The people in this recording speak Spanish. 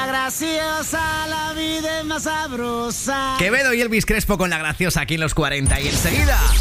la graciosa, la vida es más sabrosa. Quevedo y Elvis Crespo con La Graciosa aquí en los 40. Y enseguida